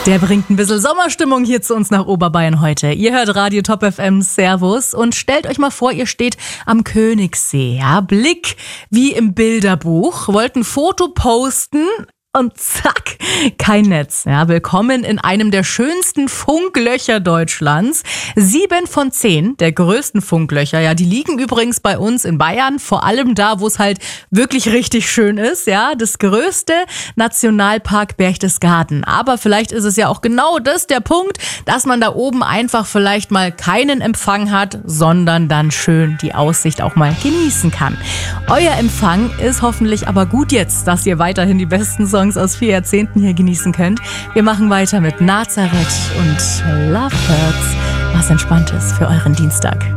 Der bringt ein bisschen Sommerstimmung hier zu uns nach Oberbayern heute. Ihr hört Radio Top FM, Servus, und stellt euch mal vor, ihr steht am Königssee, ja, Blick wie im Bilderbuch, wollt ein Foto posten und zack, kein Netz. Ja, willkommen in einem der schönsten Funklöcher Deutschlands. 7 von 10 der größten Funklöcher, ja, die liegen übrigens bei uns in Bayern, vor allem da, wo es halt wirklich richtig schön ist, ja. Das größte Nationalpark Berchtesgaden. Aber vielleicht ist es ja auch genau das der Punkt, dass man da oben einfach vielleicht mal keinen Empfang hat, sondern dann schön die Aussicht auch mal genießen kann. Euer Empfang ist hoffentlich aber gut jetzt, dass ihr weiterhin die besten Songs aus 4 Jahrzehnten hier genießen könnt. Wir machen weiter mit Nazareth und Love Hurts. Was Entspanntes für euren Dienstag.